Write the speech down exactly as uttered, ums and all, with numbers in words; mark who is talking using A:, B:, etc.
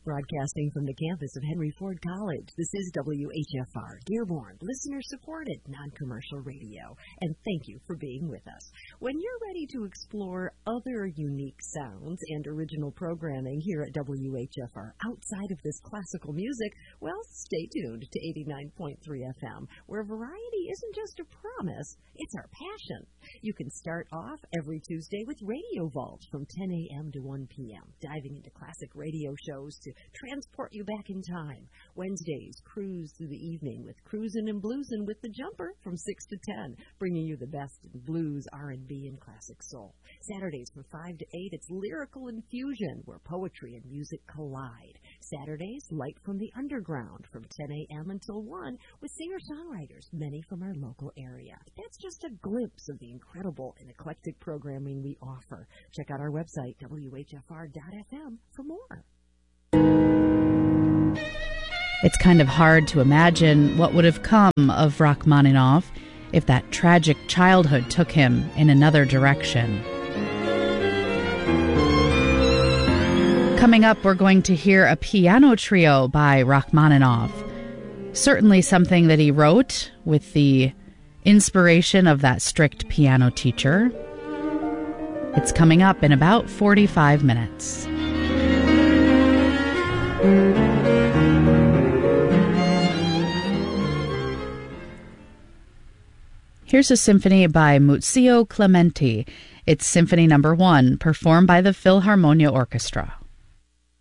A: Broadcasting from the campus of Henry Ford College, this is W H F R, Dearborn, listener-supported, non-commercial radio. And thank you for being with us. When you're ready to explore other unique sounds and original programming here at W H F R outside of this classical music, well, stay tuned to eighty-nine point three F M, where variety isn't just a promise, it's our passion. You can start off every Tuesday with Radio Vault from ten a.m. to one p.m., diving into classic radio shows to transport you back in time. Wednesdays, cruise through the evening with Cruisin' and Bluesin' with The Jumper from six to ten, bringing you the best in blues, R and B, and classic soul. Saturdays from five to eight, it's Lyrical Infusion, where poetry and music collide. Saturdays, Light from the Underground from ten a.m. until one with singer-songwriters, many from our local area. That's just a glimpse of the incredible and eclectic programming we offer. Check out our website, W H F R dot F M, for more.
B: It's kind of hard to imagine what would have come of Rachmaninoff if that tragic childhood took him in another direction. Coming up, we're going to hear a piano trio by Rachmaninoff. Certainly something that he wrote with the inspiration of that strict piano teacher. It's coming up in about forty-five minutes. Here's a symphony by Muzio Clementi. It's Symphony Number One, performed by the Philharmonia Orchestra.